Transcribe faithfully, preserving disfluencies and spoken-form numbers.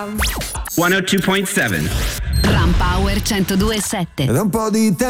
centodue e sette. Da un po' di tempo